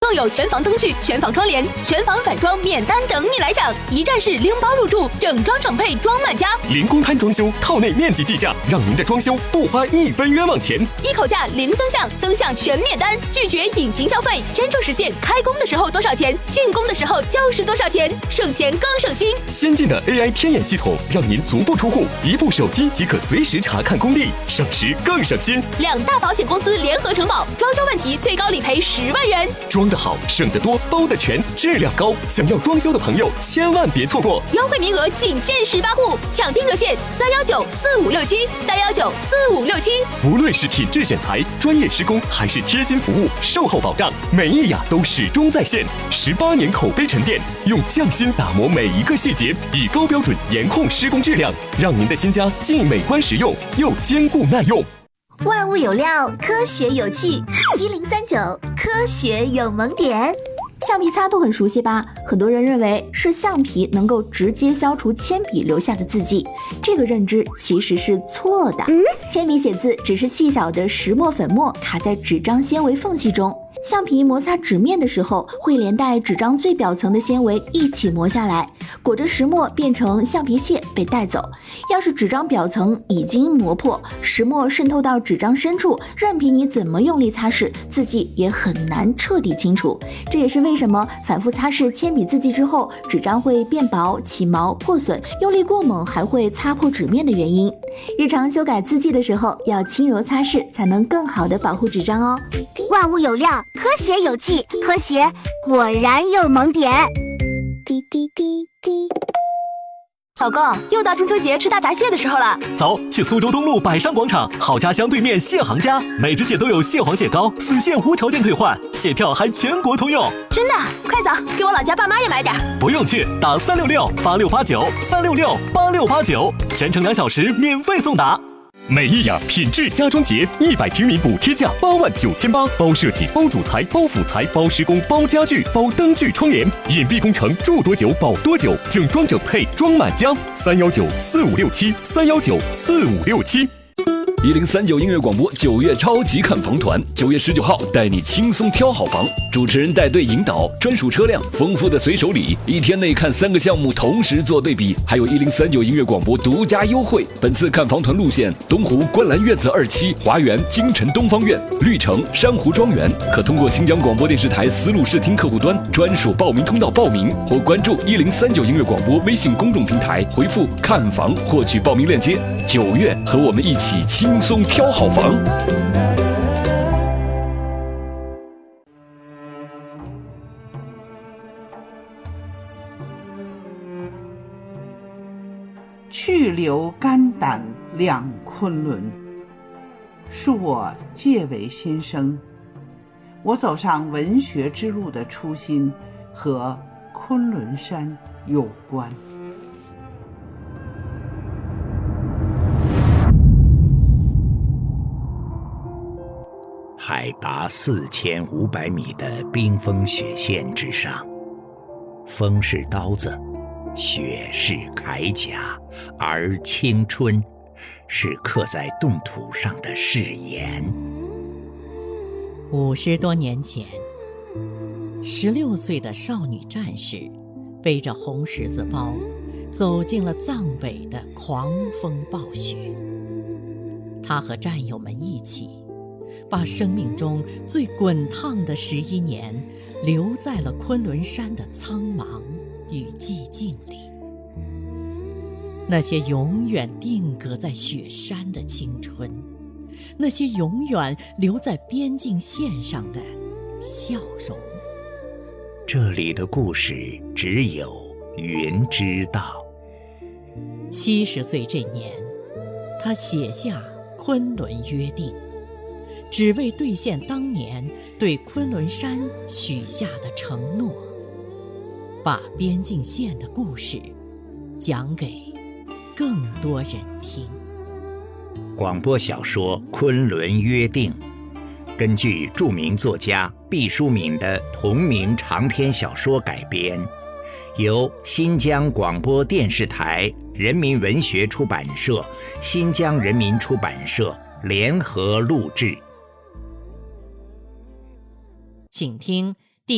更有全房灯具、全房窗帘、全房软装免单等你来享，一站式拎包入住，整装整配装满家， 零公摊装修，套内面积计价，让您的装修不花1分冤枉钱。 一口价零增项，增项全免单，拒绝隐形消费，真正实现开工的时候多少钱，竣工的时候就是多少钱，省钱更省心。 先进的 AI 天眼系统，让您足不出户，一部手机即可随时查看工地，省时更省心。 2大保险公司联合承保，装修问题最高理赔10万元。 装得好，省得多，包得全，质量高。想要装修的朋友，千万别错过， 优惠名额仅限18户，抢订热线3194567，3194567。 无论是品质选材、专业施工，还是贴心服务、售后保障，美意雅都始终在线。18年口碑沉淀，用匠心打磨每一个细节，以高标准严控施工质量，让您的新家既美观实用，又坚固耐用。 万物有料，科学有趣，1039科学有萌点。 橡皮擦都很熟悉吧？很多人认为是橡皮能够直接消除铅笔留下的字迹，这个认知其实是错的。铅笔写字只是细小的石墨粉末卡在纸张纤维缝隙中，橡皮摩擦纸面的时候，会连带纸张最表层的纤维一起磨下来，裹着石墨变成橡皮屑被带走。要是纸张表层已经磨破，石墨渗透到纸张深处，任凭你怎么用力擦拭，字迹也很难彻底清除。这也是为什么反复擦拭铅笔字迹之后，纸张会变薄、起毛、破损，用力过猛还会擦破纸面的原因。日常修改字迹的时候，要轻柔擦拭，才能更好地保护纸张哦。 万物有料，科学有趣，科学果然有萌点。滴滴滴滴。 老公，又到中秋节吃大闸蟹的时候了， 走，去苏州东路百商广场好家乡对面蟹行家，每只蟹都有蟹黄蟹膏，损蟹无条件退换，蟹票还全国通用。 真的？快走，给我老家爸妈也买点。 不用去，打366-8689，366-8689，全程2小时免费送达。 美意雅品质家装节，100平米补贴价89800，包设计、包主材、包辅材、包施工、包家具、包灯具窗帘，隐蔽工程住多久保多久，整装整配装满家。3194567，3194567。 1039音乐广播9月超级看房团，9月19号带你轻松挑好房，主持人带队引导，专属车辆，丰富的随手礼，1天内看3个项目同时做对比，还有1039音乐广播独家优惠。本次看房团路线：东湖观澜院子2期、华园京城东方院、绿城珊瑚庄园，可通过新疆广播电视台丝路视听客户端专属报名通道报名，或关注1039音乐广播微信公众平台，回复看房获取报名链接。9月和我们一起轻松挑好房。 去留肝胆两昆仑，恕我借为心声。我走上文学之路的初心和昆仑山有关。 海拔4500米的冰封雪线之上，风是刀子，雪是铠甲，而青春是刻在冻土上的誓言。 50多年前，16岁的少女战士背着红十字包，走进了藏北的狂风暴雪。她和战友们一起，把生命中最滚烫的11年留在了昆仑山的苍茫与寂静里。那些永远定格在雪山的青春，那些永远留在边境线上的笑容。 这里的故事只有云知道。 70岁这年，他写下《昆仑约定》，只为兑现当年对昆仑山许下的承诺，把边境线的故事讲给更多人听。 广播小说《昆仑约定》根据著名作家毕淑敏的同名长篇小说改编，由新疆广播电视台人民文学出版社、新疆人民出版社联合录制。 请听